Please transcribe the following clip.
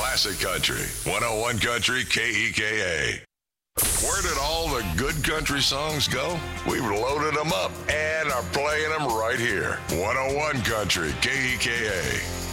Classic Country, 101 Country KEKA. Where did all the good country songs go? We've loaded them up and are playing them right here. 101 Country KEKA.